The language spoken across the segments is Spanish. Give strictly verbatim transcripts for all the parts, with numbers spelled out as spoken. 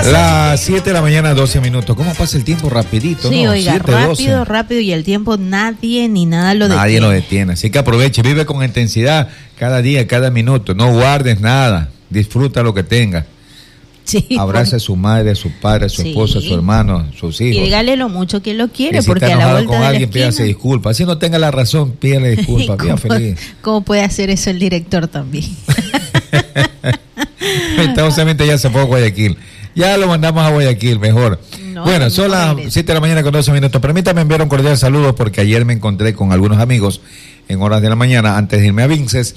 Las siete de la mañana, doce minutos. ¿Cómo pasa el tiempo? Rapidito, sí, ¿no? oiga, siete, rápido, doce. rápido, y el tiempo nadie ni nada lo detiene. Nadie lo detiene, así que aproveche, vive con intensidad cada día, cada minuto. No guardes nada, disfruta lo que tengas. Sí, abraza por... a su madre, a su padre, a su sí. esposa, a su hermano, a sus hijos. Y dígale lo mucho que lo quiere, y si porque está a la enojado vuelta con de alguien, la pídase esquina... disculpas. Así no tenga la razón, pídale disculpas, pida feliz. ¿Cómo puede hacer eso el director también? Entonces ya se fue a Guayaquil. Ya lo mandamos a Guayaquil, mejor. No, bueno, son las siete de la mañana con doce minutos. Permítame enviar un cordial saludo porque ayer me encontré con algunos amigos en horas de la mañana antes de irme a Vinces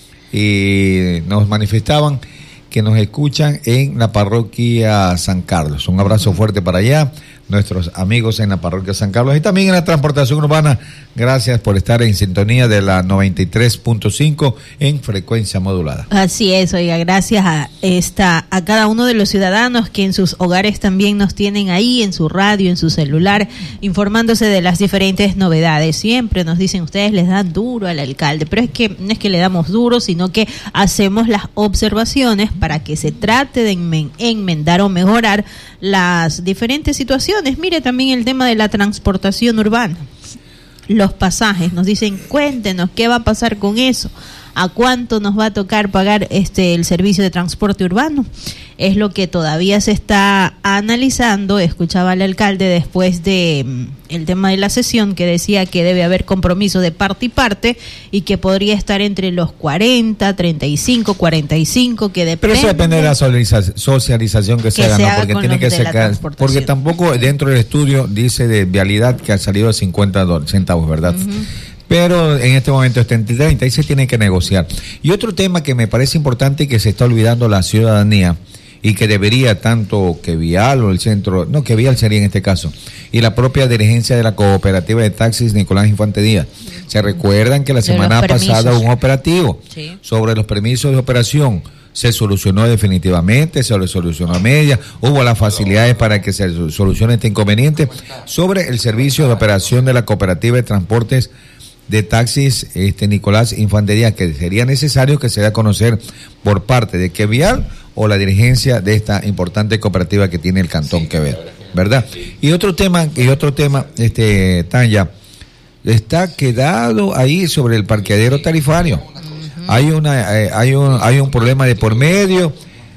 y nos manifestaban que nos escuchan en la parroquia San Carlos. Un abrazo fuerte para allá, nuestros amigos en la parroquia San Carlos y también en la transportación urbana. Gracias por estar en sintonía de la noventa y tres punto cinco en frecuencia modulada. Así es, oiga, gracias a esta a cada uno de los ciudadanos que en sus hogares también nos tienen ahí, en su radio, en su celular, informándose de las diferentes novedades. Siempre nos dicen, ustedes les dan duro al alcalde, pero es que no es que le damos duro, sino que hacemos las observaciones para que se trate de enmendar o mejorar las diferentes situaciones. Mire también el tema de la transportación urbana. Los pasajes, nos dicen, cuéntenos qué va a pasar con eso, a cuánto nos va a tocar pagar este el servicio de transporte urbano. Es lo que todavía se está analizando. Escuchaba al alcalde después de um, el tema de la sesión que decía que debe haber compromiso de parte y parte y que podría estar entre los cuarenta, treinta y cinco, cuarenta y cinco, que depende. Pero eso depende de la socialización que se que haga, se ¿no? haga Porque con tiene que ser, porque tampoco dentro del estudio dice de vialidad que ha salido a cincuenta centavos, ¿verdad? Uh-huh. Pero en este momento está en treinta y se tiene que negociar. Y otro tema que me parece importante y que se está olvidando la ciudadanía y que debería tanto que Vial o el centro, no, que Vial sería en este caso, y la propia dirigencia de la cooperativa de taxis Nicolás Infante Díaz. Se recuerdan que la semana pasada hubo un operativo sí. sobre los permisos de operación. Se solucionó definitivamente, se lo solucionó a media, hubo las facilidades para que se solucione este inconveniente sobre el servicio de operación de la cooperativa de transportes de taxis este Nicolás Infante Díaz, que sería necesario que se dé a conocer por parte de Quevial o la dirigencia de esta importante cooperativa que tiene el Cantón Quevedo, ¿verdad? Y otro tema, y otro tema, este Tanya, está quedado ahí sobre el parqueadero tarifario. Hay una, eh, hay un, hay un problema de por medio,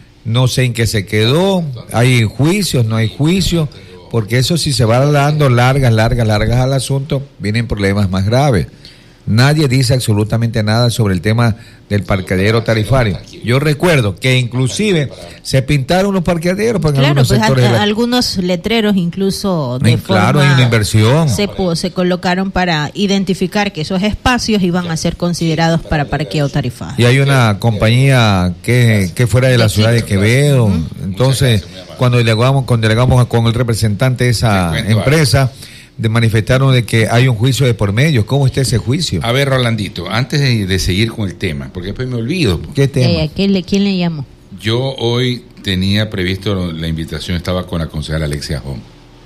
no sé en qué se quedó, hay juicios, no hay juicios, porque eso si se va dando largas, largas, largas al asunto, vienen problemas más graves. Nadie dice absolutamente nada sobre el tema del parqueadero tarifario. Yo recuerdo que inclusive se pintaron los parqueaderos para claro, algunos pues sectores. A, de la... Algunos letreros incluso de claro, forma hay una inversión. Se, se colocaron para identificar que esos espacios iban a ser considerados para parqueo tarifario. Y hay una compañía que, que fuera de la ciudad de Quevedo. Uh-huh. Entonces, cuando delegamos, cuando delegamos con el representante de esa empresa, de manifestaron de que hay un juicio de por medio. ¿Cómo está ese juicio? A ver, Rolandito, antes de, de seguir con el tema, porque después me olvido. ¿Qué tema? Eh, ¿quién, le, ¿Quién le llamó? Yo hoy tenía previsto la invitación, estaba con la concejala Alexia Home.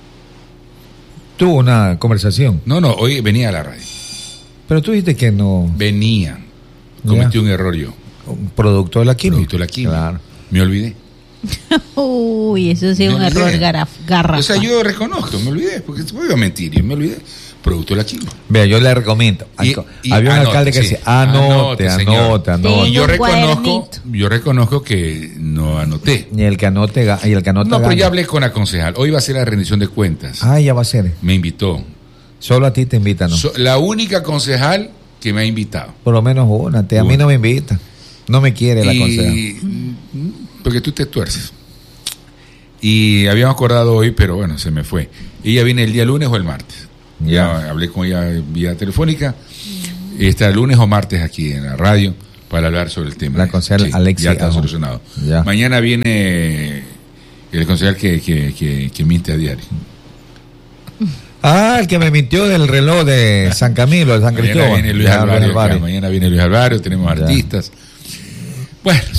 ¿Tuvo una conversación? No, no, hoy venía a la radio. Pero tú dijiste que no... Venía. Cometí un error yo. Un producto de la química. Producto de la química. Claro. Me olvidé. Uy, eso sí es un me error garraf, garrafa. O sea, yo reconozco, me olvidé, porque se puede mentir, yo me olvidé. Producto de la química. Vea, yo le recomiendo. Y, y había un anote, alcalde que sí. decía, anote, anote, anote. anote. Y yo reconozco, yo reconozco que no anoté. Y el que anote, y el que anote No, gana. pero ya hablé con la concejal. Hoy va a ser la rendición de cuentas. Ah, ya va a ser. Me invitó. Solo a ti te invitan, ¿no? So, la única concejal que me ha invitado. Por lo menos una. Te, a mí no me invita. No me quiere la y, concejal. Porque tú te tuerces. Y habíamos acordado hoy, pero bueno, se me fue. Ella viene el día lunes o el martes. Ya, ya hablé con ella vía telefónica. Y está el lunes o martes aquí en la radio para hablar sobre el tema. La concejal sí, Alexia. Ya está solucionado. Ya. Mañana viene el concejal que, que, que, que miente a diario. Ah, el que me mintió del reloj de San Camilo, de San Cristóbal. Mañana viene Luis Alvario. Mañana viene Luis Alvario, tenemos ya. artistas. Bueno,